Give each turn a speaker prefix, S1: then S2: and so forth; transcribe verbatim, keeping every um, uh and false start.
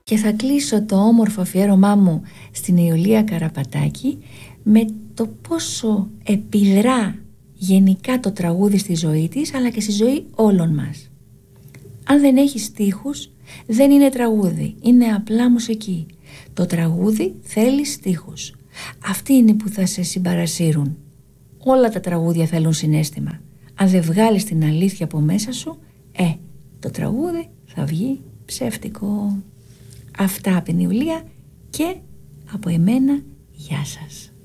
S1: Και θα κλείσω το όμορφο αφιέρωμά μου στην Ιουλία Καραπατάκη με το πόσο επιδρά γενικά το τραγούδι στη ζωή της, αλλά και στη ζωή όλων μας. Αν δεν έχει στίχους, δεν είναι τραγούδι, είναι απλά μουσική. Το τραγούδι θέλει στίχους. Αυτοί είναι που θα σε συμπαρασύρουν. Όλα τα τραγούδια θέλουν συναίσθημα. Αν δεν βγάλεις την αλήθεια από μέσα σου, ε, το τραγούδι θα βγει ψεύτικο. Αυτά από την Ιουλία και από εμένα, γεια σας.